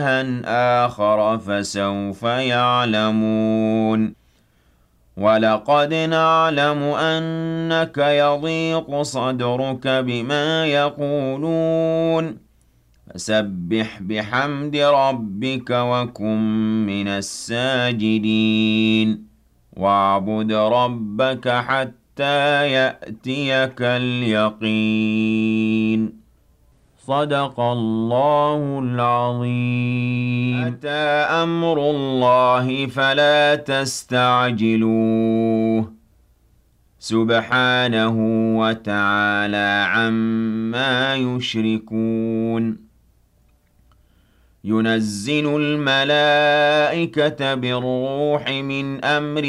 آخر فسوف يعلمون ولقد نعلم أنك يضيق صدرك بما يقولون فسبح بحمد ربك وكن من الساجدين واعبد ربك حتى يأتيك اليقين صدق الله العظيم أتى أمر الله فلا تستعجلوه سبحانه وتعالى عما يشركون ينزل الملائكة بالروح من أمره